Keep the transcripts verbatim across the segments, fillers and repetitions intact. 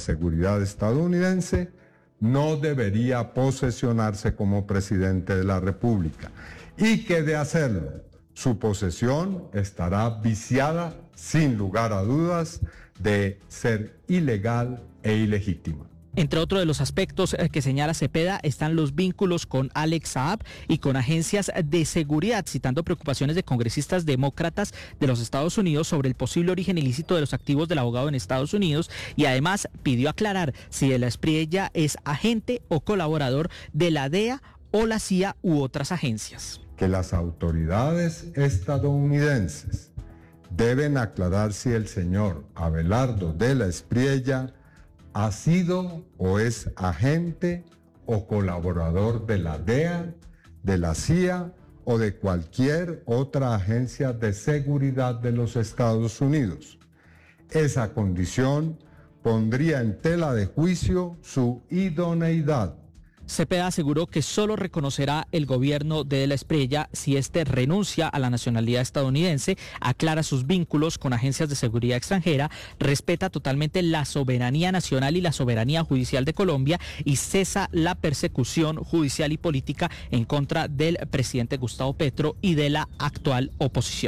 Seguridad estadounidense, no debería posesionarse como presidente de la República y que de hacerlo, su posesión estará viciada, sin lugar a dudas, de ser ilegal e ilegítima. Entre otros de los aspectos que señala Cepeda están los vínculos con Alex Saab y con agencias de seguridad, citando preocupaciones de congresistas demócratas de los Estados Unidos sobre el posible origen ilícito de los activos del abogado en Estados Unidos, y además pidió aclarar si de la Espriella es agente o colaborador de la D E A o la C I A u otras agencias. Que las autoridades estadounidenses deben aclarar si el señor Abelardo de la Espriella ha sido o es agente o colaborador de la D E A, de la C I A o de cualquier otra agencia de seguridad de los Estados Unidos. Esa condición pondría en tela de juicio su idoneidad. Cepeda aseguró que solo reconocerá el gobierno de De la Espriella si éste renuncia a la nacionalidad estadounidense, aclara sus vínculos con agencias de seguridad extranjera, respeta totalmente la soberanía nacional y la soberanía judicial de Colombia y cesa la persecución judicial y política en contra del presidente Gustavo Petro y de la actual oposición.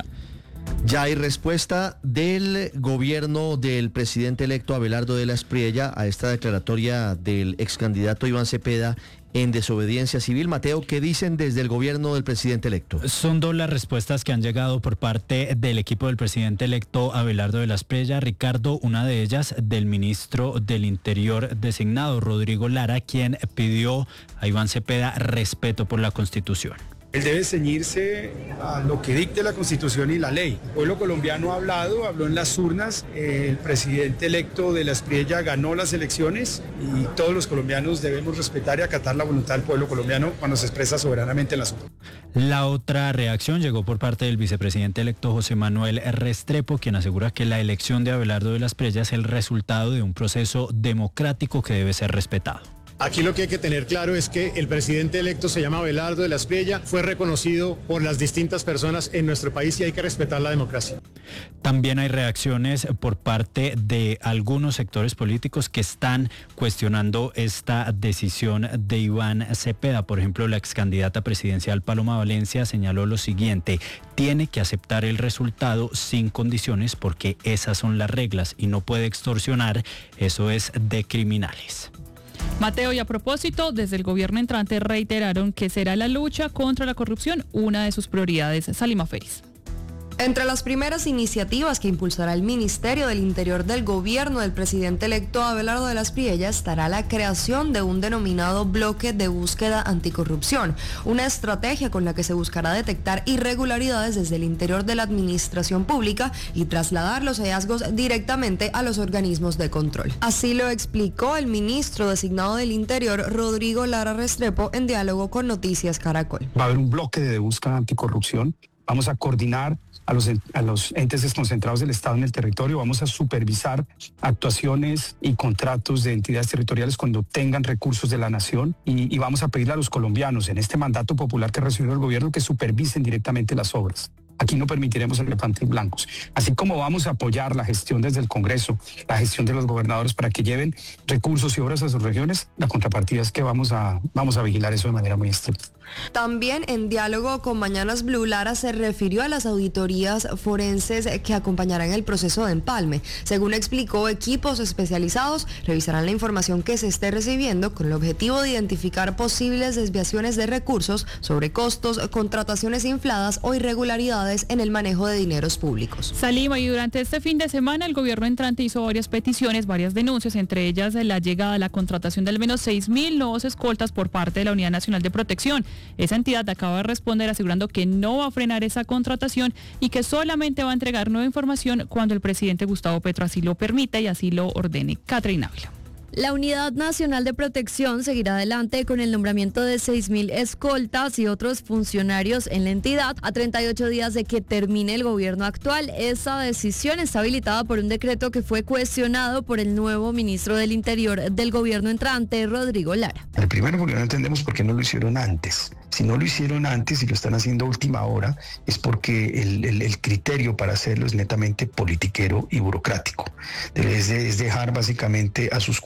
Ya hay respuesta del gobierno del presidente electo Abelardo de la Espriella a esta declaratoria del ex candidato Iván Cepeda en desobediencia civil. Mateo, ¿qué dicen desde el gobierno del presidente electo? Son dos las respuestas que han llegado por parte del equipo del presidente electo Abelardo de la Espriella. Ricardo, una de ellas del ministro del Interior designado, Rodrigo Lara, quien pidió a Iván Cepeda respeto por la Constitución. Él debe ceñirse a lo que dicte la Constitución y la ley. El pueblo colombiano ha hablado, habló en las urnas, el presidente electo de la Espriella ganó las elecciones y todos los colombianos debemos respetar y acatar la voluntad del pueblo colombiano cuando se expresa soberanamente en las urnas. La otra reacción llegó por parte del vicepresidente electo José Manuel Restrepo, quien asegura que la elección de Abelardo de la Espriella es el resultado de un proceso democrático que debe ser respetado. Aquí lo que hay que tener claro es que el presidente electo se llama Abelardo de la Espriella, fue reconocido por las distintas personas en nuestro país y hay que respetar la democracia. También hay reacciones por parte de algunos sectores políticos que están cuestionando esta decisión de Iván Cepeda. Por ejemplo, la excandidata presidencial Paloma Valencia señaló lo siguiente: tiene que aceptar el resultado sin condiciones porque esas son las reglas y no puede extorsionar, eso es de criminales. Mateo, y a propósito, desde el gobierno entrante reiteraron que será la lucha contra la corrupción una de sus prioridades. Salima Feris. Entre las primeras iniciativas que impulsará el Ministerio del Interior del gobierno del presidente electo Abelardo de la Espriella estará la creación de un denominado bloque de búsqueda anticorrupción, una estrategia con la que se buscará detectar irregularidades desde el interior de la administración pública y trasladar los hallazgos directamente a los organismos de control. Así lo explicó el ministro designado del Interior, Rodrigo Lara Restrepo, en diálogo con Noticias Caracol. Va a haber un bloque de búsqueda anticorrupción, vamos a coordinar A los, a los entes desconcentrados del Estado en el territorio, vamos a supervisar actuaciones y contratos de entidades territoriales cuando tengan recursos de la nación y, y vamos a pedirle a los colombianos en este mandato popular que recibió el gobierno que supervisen directamente las obras. Aquí no permitiremos elefantes blancos. Así como vamos a apoyar la gestión desde el Congreso, la gestión de los gobernadores para que lleven recursos y obras a sus regiones, la contrapartida es que vamos a, vamos a vigilar eso de manera muy estricta. También en diálogo con Mañanas Blue, Lara se refirió a las auditorías forenses que acompañarán el proceso de empalme. Según explicó, equipos especializados revisarán la información que se esté recibiendo con el objetivo de identificar posibles desviaciones de recursos, sobrecostos, contrataciones infladas o irregularidades en el manejo de dineros públicos. Salima, y durante este fin de semana el gobierno entrante hizo varias peticiones, varias denuncias, entre ellas la llegada a la contratación de al menos seis mil nuevos escoltas por parte de la Unidad Nacional de Protección. Esa entidad acaba de responder asegurando que no va a frenar esa contratación y que solamente va a entregar nueva información cuando el presidente Gustavo Petro así lo permita y así lo ordene. Catherine Ávila. La Unidad Nacional de Protección seguirá adelante con el nombramiento de seis mil escoltas y otros funcionarios en la entidad a treinta y ocho días de que termine el gobierno actual. Esa decisión está habilitada por un decreto que fue cuestionado por el nuevo ministro del Interior del gobierno entrante, Rodrigo Lara. El primero, porque no entendemos por qué no lo hicieron antes. Si no lo hicieron antes y lo están haciendo a última hora, es porque el, el, el criterio para hacerlo es netamente politiquero y burocrático. Es, de, es dejar básicamente a sus